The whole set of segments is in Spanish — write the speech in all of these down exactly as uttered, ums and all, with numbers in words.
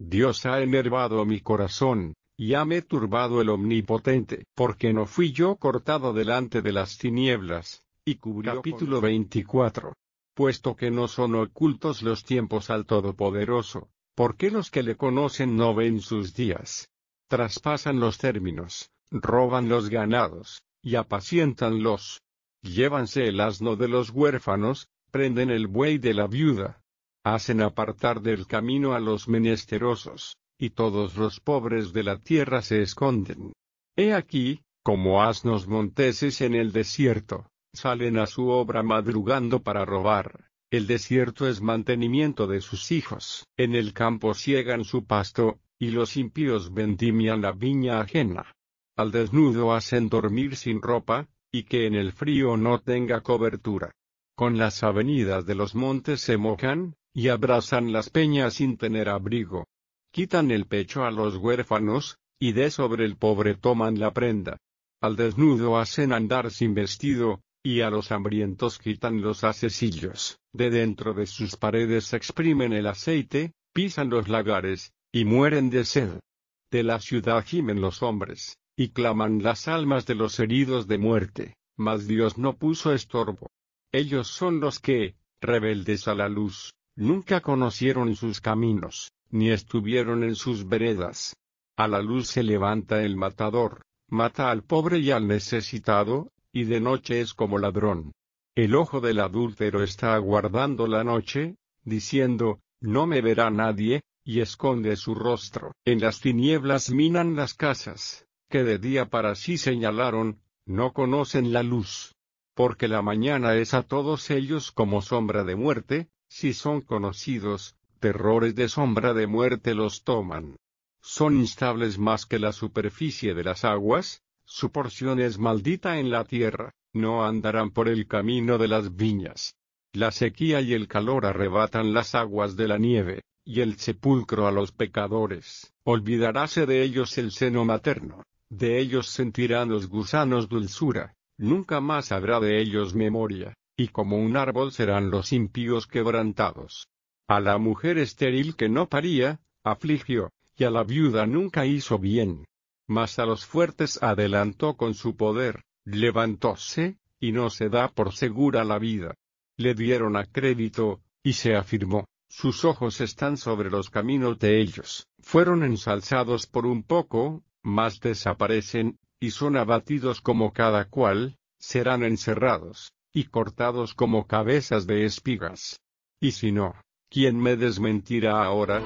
Dios ha enervado mi corazón, y hame turbado el Omnipotente, porque no fui yo cortado delante de las tinieblas, y cubrió. Capítulo veinticuatro. Puesto que no son ocultos los tiempos al Todopoderoso, ¿por qué los que le conocen no ven sus días? Traspasan los términos, roban los ganados, y apaciéntanlos. Llévanse el asno de los huérfanos, prenden el buey de la viuda. Hacen apartar del camino a los menesterosos, y todos los pobres de la tierra se esconden. He aquí, como asnos monteses en el desierto, salen a su obra madrugando para robar. El desierto es mantenimiento de sus hijos. En el campo siegan su pasto, y los impíos vendimian la viña ajena. Al desnudo hacen dormir sin ropa, y que en el frío no tenga cobertura. Con las avenidas de los montes se mojan, y abrazan las peñas sin tener abrigo. Quitan el pecho a los huérfanos, y de sobre el pobre toman la prenda. Al desnudo hacen andar sin vestido, y a los hambrientos quitan los hacecillos. De dentro de sus paredes exprimen el aceite, pisan los lagares, y mueren de sed. De la ciudad gimen los hombres, y claman las almas de los heridos de muerte, mas Dios no puso estorbo. Ellos son los que, rebeldes a la luz, nunca conocieron sus caminos, ni estuvieron en sus veredas. A la luz se levanta el matador, mata al pobre y al necesitado, y de noche es como ladrón. El ojo del adúltero está aguardando la noche, diciendo, no me verá nadie, y esconde su rostro. En las tinieblas minan las casas, que de día para sí señalaron, no conocen la luz. Porque la mañana es a todos ellos como sombra de muerte, si son conocidos, terrores de sombra de muerte los toman. Son instables más que la superficie de las aguas, su porción es maldita en la tierra, no andarán por el camino de las viñas. La sequía y el calor arrebatan las aguas de la nieve, y el sepulcro a los pecadores. Olvidaráse de ellos el seno materno, de ellos sentirán los gusanos dulzura, nunca más habrá de ellos memoria, y como un árbol serán los impíos quebrantados. A la mujer estéril que no paría, afligió, y a la viuda nunca hizo bien. Mas a los fuertes adelantó con su poder, levantóse, y no se da por segura la vida. Le dieron a crédito, y se afirmó, sus ojos están sobre los caminos de ellos. Fueron ensalzados por un poco, mas desaparecen, y son abatidos como cada cual, serán encerrados, y cortados como cabezas de espigas. Y si no, ¿quién me desmentirá ahora?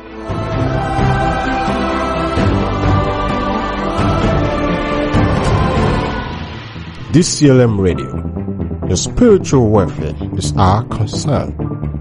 D C L M Radio. Your spiritual welfare is our concern.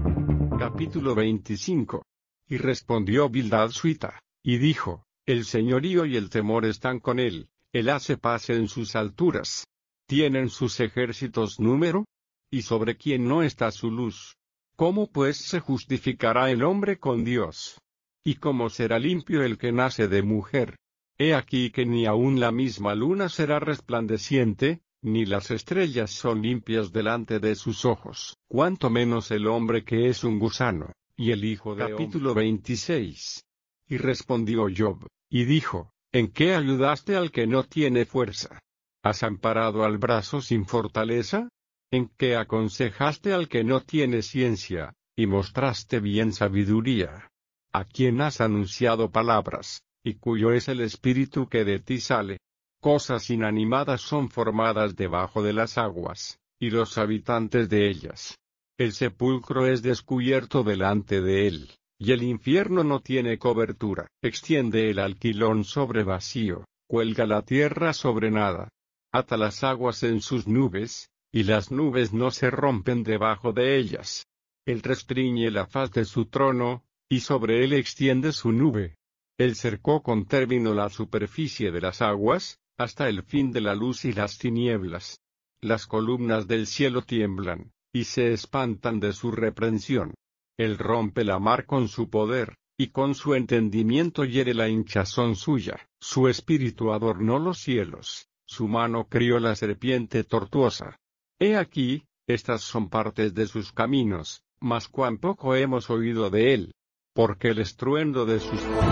Capítulo veinticinco. Y respondió Bildad Suita, y dijo, el señorío y el temor están con él, él hace paz en sus alturas. ¿Tienen sus ejércitos número? ¿Y sobre quién no está su luz? ¿Cómo pues se justificará el hombre con Dios? ¿Y cómo será limpio el que nace de mujer? He aquí que ni aun la misma luna será resplandeciente, ni las estrellas son limpias delante de sus ojos, cuanto menos el hombre que es un gusano, y el hijo de Capítulo veintiséis. Y respondió Job, y dijo, ¿en qué ayudaste al que no tiene fuerza? ¿Has amparado al brazo sin fortaleza? ¿En qué aconsejaste al que no tiene ciencia, y mostraste bien sabiduría? ¿A quién has anunciado palabras, y cuyo es el espíritu que de ti sale? Cosas inanimadas son formadas debajo de las aguas, y los habitantes de ellas. El sepulcro es descubierto delante de él, y el infierno no tiene cobertura. Extiende el alquilón sobre vacío, cuelga la tierra sobre nada. Ata las aguas en sus nubes, y las nubes no se rompen debajo de ellas. Él restringe la faz de su trono, y sobre él extiende su nube. Él cercó con término la superficie de las aguas, hasta el fin de la luz y las tinieblas. Las columnas del cielo tiemblan, y se espantan de su reprensión. Él rompe la mar con su poder, y con su entendimiento hiere la hinchazón suya. Su espíritu adornó los cielos, su mano crió la serpiente tortuosa. He aquí, estas son partes de sus caminos, mas cuán poco hemos oído de él. Porque el estruendo de sus